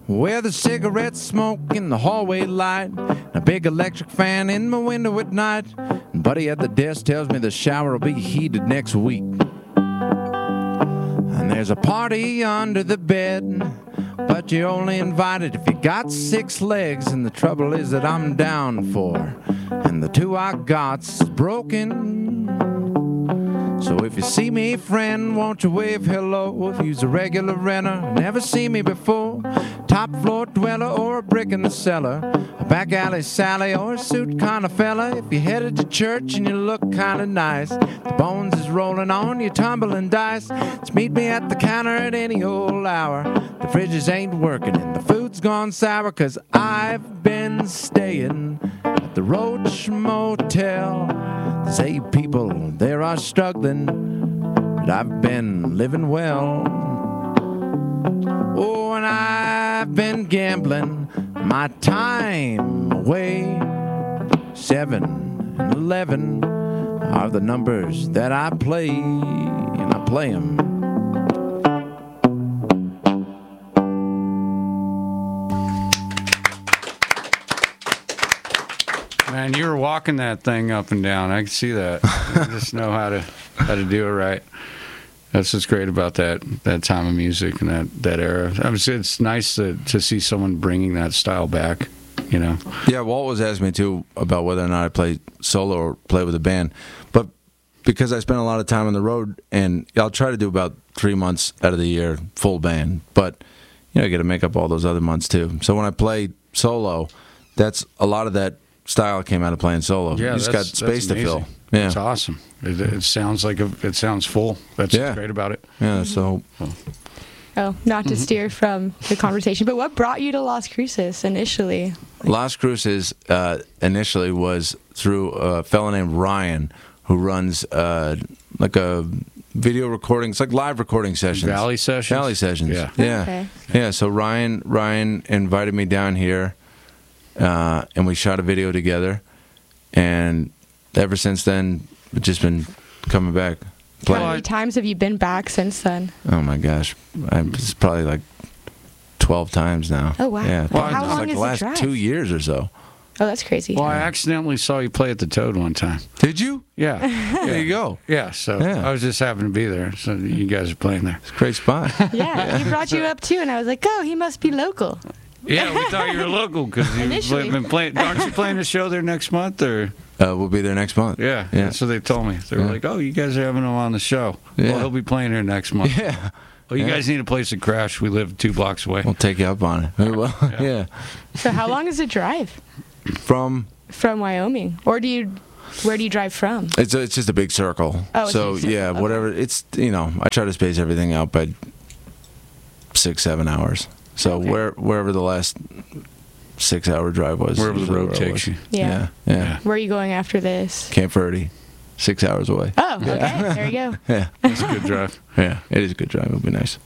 with a cigarette smoke in the hallway light, a big electric fan in my window at night. And buddy at the desk tells me the shower will be heated next week. And there's a party under the bed, but you're only invited if you got 6 legs. And the trouble is that I'm down 4, and the 2 I got's broken. So if you see me, friend, won't you wave hello? If you's a regular renter, never seen me before, top floor dweller or a brick in the cellar, a back alley Sally or a suit kind of fella. If you headed to church and you look kind of nice, the bones is rolling on you tumbling dice. Just meet me at the counter at any old hour. The fridges ain't working and the food's gone sour, 'cause I've been staying at the Roach Motel. There's 8 people there are struggling, but I've been living well. Oh, and I've been gambling my time away. 7 and 11 are the numbers that I play, and I play them. Man, you were walking that thing up and down. I can see that. You just know how to do it right. That's what's great about that time of music and that era. It's nice to see someone bringing that style back, you know. Yeah, Walt was asking me too about whether or not I play solo or play with a band, but because I spend a lot of time on the road, and I'll try to do about 3 months out of the year full band, but you know, you got to make up all those other months too. So when I play solo, that's a lot of that style came out of playing solo. Yeah, you just got space to fill. Yeah, it's awesome. It sounds like it sounds full. That's what's great about it. Yeah. So. Oh, not to steer from the conversation, but what brought you to Las Cruces initially? Las Cruces initially was through a fellow named Ryan, who runs like a video recording. It's like live recording sessions. Valley Sessions. Yeah. Okay. Yeah. So Ryan invited me down here. And we shot a video together, and ever since then, it's just been coming back. How many times have you been back since then? Oh my gosh, it's probably like 12 times now. Oh wow! Yeah, well, how long like is the last the drive? 2 years or so. Oh, that's crazy. Well, I accidentally saw you play at the Toad one time. Did you? Yeah. There you go. Yeah. So I was just happened to be there. So you guys are playing there. It's a great spot. Yeah, he brought you up too, and I was like, oh, he must be local. Yeah, we thought you were local because you've been playing. Aren't you playing a show there next month? Or we'll be there next month. Yeah, that's what they told me. They were like, "Oh, you guys are having him on the show. Yeah. Well, he'll be playing here next month." Yeah. Well, you guys need a place to crash. We live 2 blocks away. We'll take you up on it. Well, yeah. So how long is the drive? From Wyoming, or where do you drive from? It's just a big circle. Oh, it's so a big circle. yeah, Okay. whatever. It's I try to space everything out by 6-7 hours. So wherever the last 6-hour drive was, Wherever the road takes you. Yeah. Yeah. Where are you going after this? Camp Verde, 6 hours away. Oh, okay. There you go. Yeah, It's a good drive. yeah, it is a good drive. It'll be nice.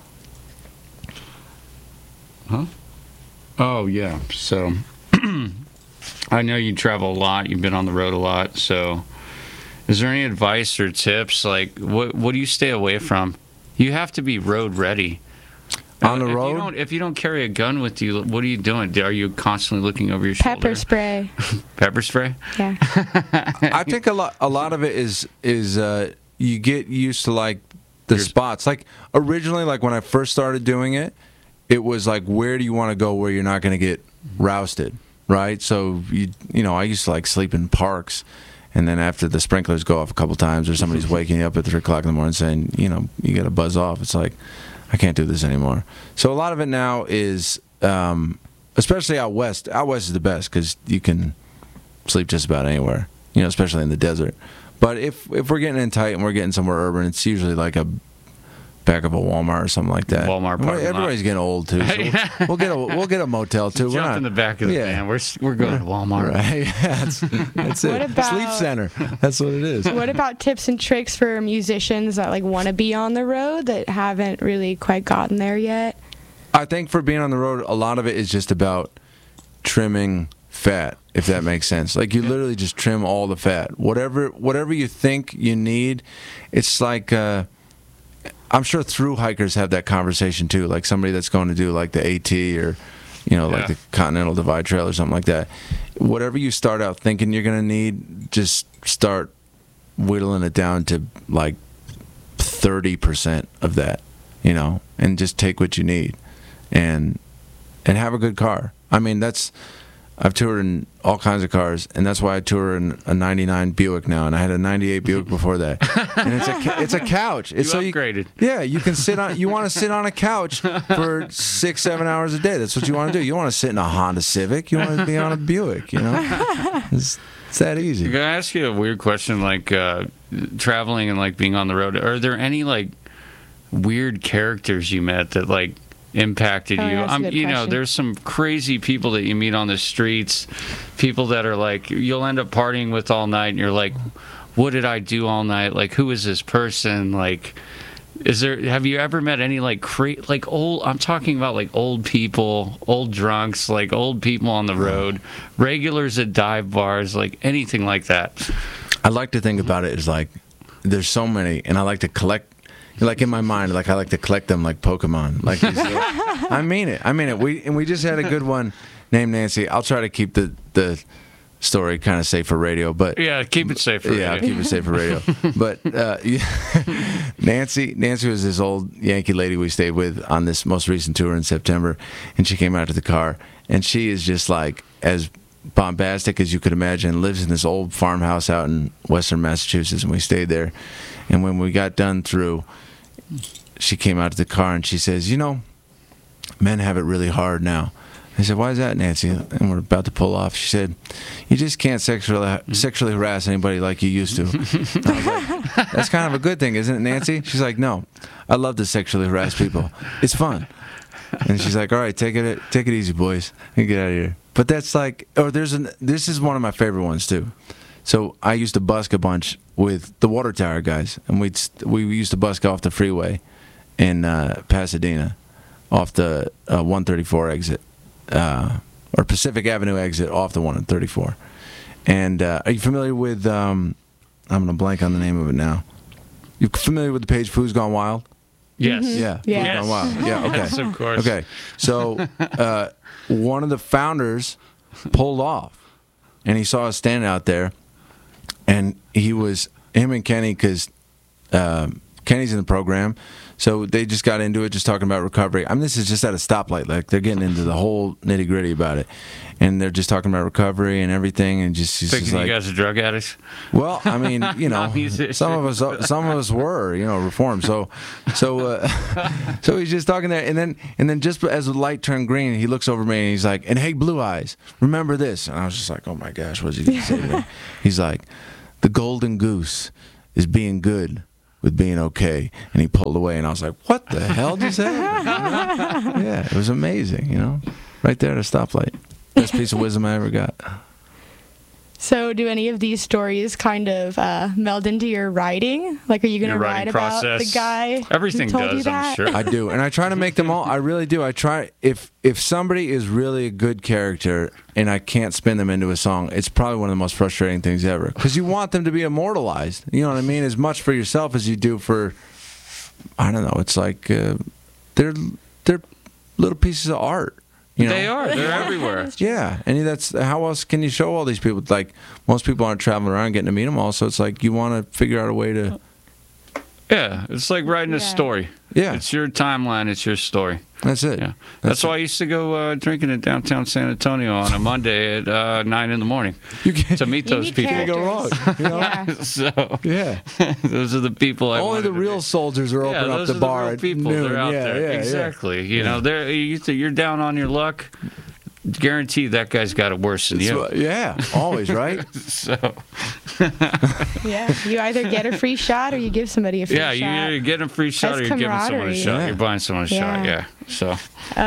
Huh? Oh yeah. So I know you travel a lot. You've been on the road a lot. So is there any advice or tips? Like what do you stay away from? You have to be road ready. On the road? If you don't carry a gun with you, what are you doing? Are you constantly looking over your shoulder? Pepper spray. Pepper spray? Yeah. I think a lot of it is you get used to like the spots. Like originally, like when I first started doing it, it was like, where do you want to go where you're not going to get rousted, right? So I used to like sleep in parks, and then after the sprinklers go off a couple times, or somebody's waking you up at 3 o'clock in the morning saying, you got to buzz off. It's like, I can't do this anymore. So a lot of it now is, especially out west. Out west is the best because you can sleep just about anywhere, especially in the desert. But if we're getting in tight and we're getting somewhere urban, it's usually like a back of a Walmart or something like that. Walmart parking lot. Everybody's getting old too. So we'll get a motel too. Jump in the back of the van. We're going to Walmart. Right. Yeah, that's it. What about- Sleep center. That's what it is. What about tips and tricks for musicians that like want to be on the road that haven't really quite gotten there yet? I think for being on the road, a lot of it is just about trimming fat, if that makes sense. Like you literally just trim all the fat. Whatever you think you need, it's like I'm sure through hikers have that conversation too, like somebody that's going to do like the AT or, like the Continental Divide Trail or something like that. Whatever you start out thinking you're going to need, just start whittling it down to like 30% of that, and just take what you need and have a good car. I mean, I've toured in all kinds of cars, and that's why I tour in a 99 Buick now, and I had a 98 Buick before that. And it's a couch. It's you upgraded. You can sit on. You want to sit on a couch for 6-7 hours a day. That's what you want to do. You want to sit in a Honda Civic. You want to be on a Buick. It's that easy. I'm gonna ask you a weird question, like traveling and like being on the road. Are there any like weird characters you met that like impacted you? There's some crazy people that you meet on the streets, people that are like you'll end up partying with all night, and you're like, what did I do all night? Like, who is this person? Like, have you ever met any like old, I'm talking about like old people, old drunks, like old people on the road, regulars at dive bars, like anything like that? I like to think about it as like there's so many, and I like to collect. Like in my mind, like I like to collect them like Pokemon. Like I mean it. We just had a good one named Nancy. I'll try to keep the story kind of safe for radio, but yeah, keep it safe for radio. Yeah, I'll keep it safe for radio. But Nancy was this old Yankee lady we stayed with on this most recent tour in September, and she came out to the car, and she is just like as bombastic as you could imagine. Lives in this old farmhouse out in western Massachusetts, and we stayed there. And when we got done through, she came out to the car and she says, men have it really hard now. I said, why is that, Nancy? And we're about to pull off. She said, you just can't sexually harass anybody like you used to. And I was like, that's kind of a good thing, isn't it, Nancy? She's like, no, I love to sexually harass people. It's fun. And she's like, all right, take it easy, boys, and get out of here. But that's like, this is one of my favorite ones too. So I used to busk a bunch with the Water Tower guys, and we used to busk off the freeway in Pasadena, off the 134 exit, or Pacific Avenue exit off the 134. And are you familiar with? I'm gonna blank on the name of it now. You familiar with the page Food's Gone Wild? Yes. Yeah. Yes. Food's Gone Wild. Yeah. Okay. Yes, of course. Okay. So one of the founders pulled off, and he saw us standing out there. And him and Kenny, because Kenny's in the program, so they just got into it, just talking about recovery. I mean, this is just at a stoplight. Like, they're getting into the whole nitty-gritty about it. And they're just talking about recovery and everything, and just thinking like, you guys are drug addicts? Well, I mean, some of us were, reformed. So he's just talking there, and then just as the light turned green, he looks over me and he's like, and hey, Blue Eyes, remember this? And I was just like, oh my gosh, what's he gonna say to me? He's like, the golden goose is being good with being okay. And he pulled away, and I was like, what the hell just happened? Yeah, it was amazing, right there at a stoplight. Best piece of wisdom I ever got. So do any of these stories kind of meld into your writing? Like, are you going to write about the guy Everything who told does, you that? I'm sure. I do, and I try to make them all. I really do. I try. If somebody is really a good character and I can't spin them into a song, it's probably one of the most frustrating things ever. Because you want them to be immortalized. You know what I mean? As much for yourself as you do for, I don't know. It's like they're little pieces of art. They are. They're everywhere. Yeah, and that's how else can you show all these people? Like, most people aren't traveling around getting to meet them all, so it's like you want to figure out a way to. Yeah, it's like writing a story. Yeah, it's your timeline. It's your story. That's it. Yeah, that's why I used to go drinking in downtown San Antonio on a Monday at 9 in the morning to meet those people. Can't go wrong. So yeah, those are the people. Only the real soldiers are open up the bar at people. noon. They're out there. Exactly. You're down on your luck. Guarantee that guy's got it worse than you. Yeah, always, right? So. Yeah, you either get a free shot or you give somebody a free shot. Yeah, you either get a free shot or you're giving someone a shot. Yeah. You're buying someone a shot, yeah. So.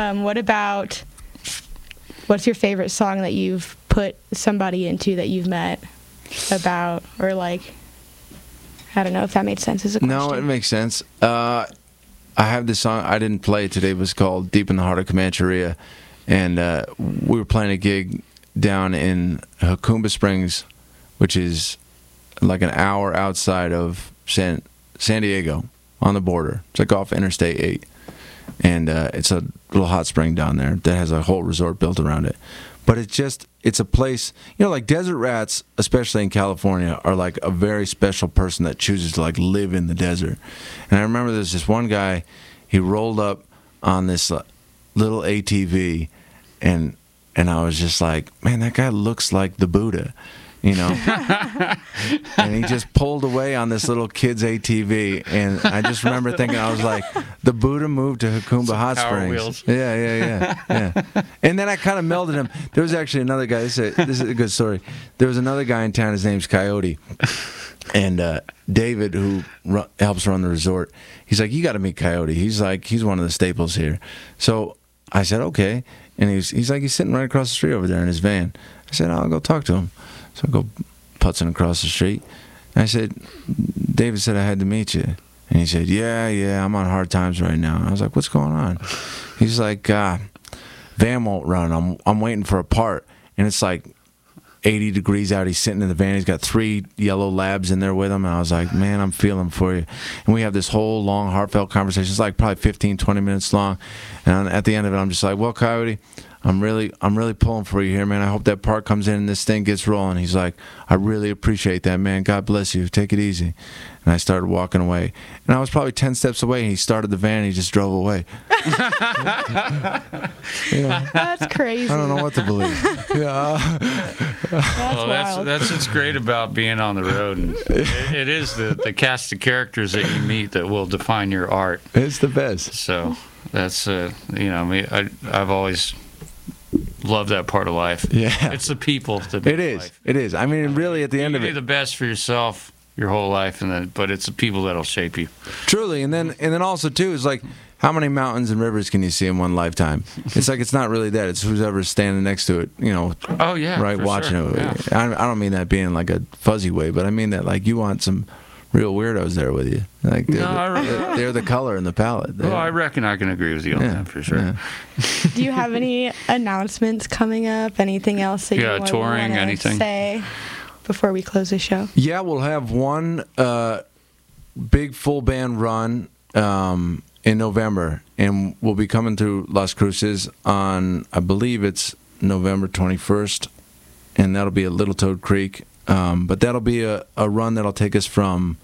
What's your favorite song that you've put somebody into that you've met about, or like, I don't know if that made sense as a question. No, it makes sense. I have this song, I didn't play it today, it was called Deep in the Heart of Comancheria. And we were playing a gig down in Jacumba Springs, which is like an hour outside of San Diego. on the border. It's like off Interstate 8. And it's a little hot spring down there that has a whole resort built around it. But it's a place, like desert rats, especially in California, are like a very special person that chooses to like live in the desert. And I remember there's this one guy, he rolled up on this little ATV, and I was just like, man, that guy looks like the Buddha. And he just pulled away on this little kid's ATV, and I just remember thinking, I was like, the Buddha moved to Jacumba Hot Springs. Wheels. Yeah. And then I kind of melded him. There was actually another guy. This is a good story. There was another guy in town. His name's Coyote, and David, who helps run the resort. He's like, you got to meet Coyote. He's one of the staples here. So I said, okay. And he's like, he's sitting right across the street over there in his van. I said, I'll go talk to him. So I go putzing across the street. And I said, David said I had to meet you. And he said, yeah, I'm on hard times right now. I was like, what's going on? He's like, van won't run. I'm waiting for a part. And it's like 80 degrees out. He's sitting in the van. He's got 3 yellow labs in there with him. And I was like, man, I'm feeling for you. And we have this whole long, heartfelt conversation. It's like probably 15, 20 minutes long. And at the end of it, I'm just like, well, Coyote, I'm really pulling for you here, man. I hope that part comes in and this thing gets rolling. He's like, I really appreciate that, man. God bless you. Take it easy. And I started walking away. And I was probably 10 steps away, and he started the van, and he just drove away. That's crazy. I don't know what to believe. That's what's great about being on the road. And it is the cast of characters that you meet that will define your art. It's the best. So that's, I've always love that part of life. Yeah, it's the people that make life. It is. I mean, really, at the end of it, you do the best for yourself your whole life, but it's the people that'll shape you. Truly, and then also too is like, how many mountains and rivers can you see in one lifetime? It's like, it's not really that. It's who's ever standing next to it. Oh yeah, right, watching sure. it. Yeah. I don't mean that being like a fuzzy way, but I mean that like you want some real weirdos there with you. Like they're the color and the palette. Well, I reckon I can agree with you on that for sure. Yeah. Do you have any announcements coming up? Anything else that you touring, want to say before we close the show? Yeah, we'll have one big full band run in November, and we'll be coming through Las Cruces on, I believe it's November 21st, and that'll be at Little Toad Creek. But that'll be a run that'll take us from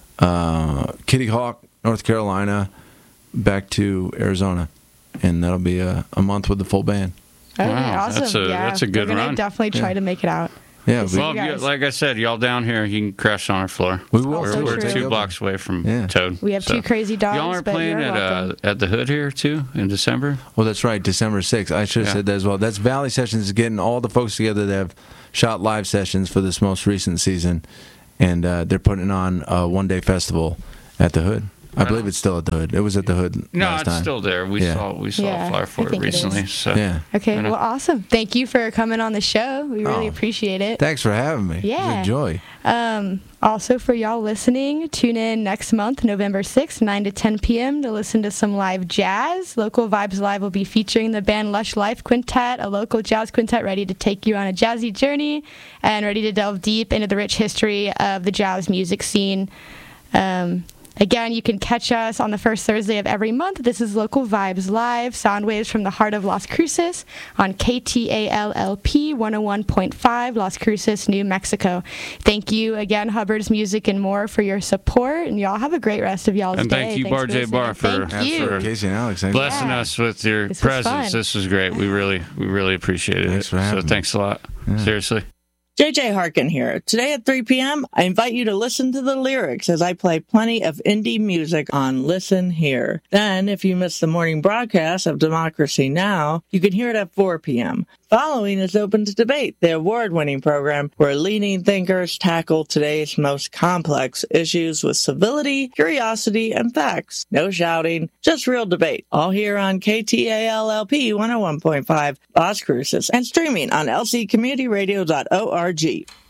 Kitty Hawk, North Carolina, back to Arizona, and that'll be a month with the full band. Okay, wow, awesome. That's a good run. We're going to definitely try to make it out. Yeah, well, like I said, y'all down here, you can crash on our floor. We will. We're 2 blocks away from Toad. We have 2 crazy dogs. Y'all are playing at the Hood here too in December. Well, that's right, December 6th. I should have said that as well. That's Valley Sessions is getting all the folks together that have shot live sessions for this most recent season, and they're putting on a 1-day festival at the Hood. I believe it's still at the Hood. It was at the Hood last time. No, it's still there. We saw a flyer for it recently. So. Yeah. Okay, well, awesome. Thank you for coming on the show. We really appreciate it. Thanks for having me. Yeah. It was a joy. Also, for y'all listening, tune in next month, November 6th, 9 to 10 p.m. to listen to some live jazz. Local Vibes Live will be featuring the band Lush Life Quintet, a local jazz quintet ready to take you on a jazzy journey and ready to delve deep into the rich history of the jazz music scene. Again, you can catch us on the first Thursday of every month. This is Local Vibes Live, sound waves from the heart of Las Cruces on KTALLP 101.5, Las Cruces, New Mexico. Thank you again, Hubbard's Music and More, for your support, and y'all have a great rest of y'all's day. And thank you, Bar J Bar, for Casey and Alex, blessing us with your presence. This was great. We really appreciated it. Thanks for having me. Thanks a lot. Yeah. Seriously. JJ Harkin here. Today at 3 p.m., I invite you to listen to the lyrics as I play plenty of indie music on Listen Here. Then, if you missed the morning broadcast of Democracy Now!, you can hear it at 4 p.m. Following is Open to Debate, the award-winning program where leading thinkers tackle today's most complex issues with civility, curiosity, and facts. No shouting, just real debate. All here on KTALLP 101.5 Las Cruces and streaming on lccommunityradio.org.